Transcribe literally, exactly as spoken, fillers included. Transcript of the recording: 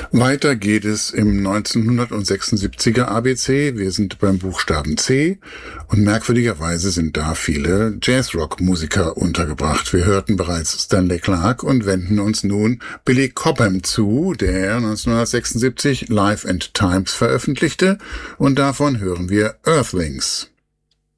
Weiter geht es im neunzehnhundertsechsundsiebziger A B C. Wir sind beim Buchstaben C und merkwürdigerweise sind da viele Jazzrock-Musiker untergebracht. Wir hörten bereits Stanley Clarke und wenden uns nun Billy Cobham zu, der neunzehnhundertsechsundsiebzig Life and Times veröffentlichte, und davon hören wir Earthlings.